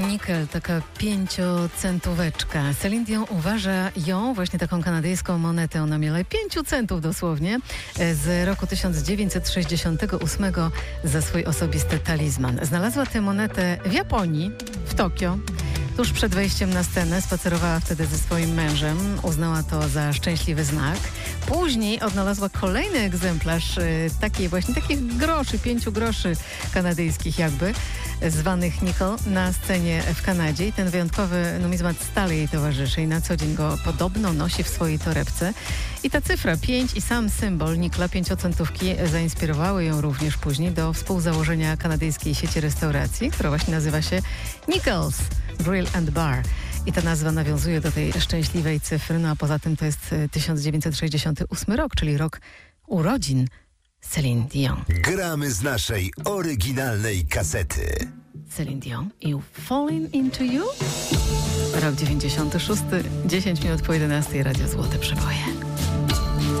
Nickel, taka 5-centóweczka. Celine Dion uważa ją, właśnie taką kanadyjską monetę na miarę 5 centów dosłownie, z roku 1968 za swój osobisty talizman. Znalazła tę monetę w Japonii, w Tokio. Tuż przed wejściem na scenę spacerowała wtedy ze swoim mężem. Uznała to za szczęśliwy znak. Później odnalazła kolejny egzemplarz takich groszy, 5 groszy kanadyjskich jakby, zwanych nickel, na scenie w Kanadzie. I ten wyjątkowy numizmat stale jej towarzyszy i na co dzień go podobno nosi w swojej torebce. I ta cyfra 5 i sam symbol nickla 5-centówki zainspirowały ją również później do współzałożenia kanadyjskiej sieci restauracji, która właśnie nazywa się Nickels Grill and Bar. I ta nazwa nawiązuje do tej szczęśliwej cyfry, no a poza tym to jest 1968 rok, czyli rok urodzin Celine Dion. Gramy z naszej oryginalnej kasety. Celine Dion i Falling Into You? Rok 96, 10 minut po 11, Radio Złote Przeboje.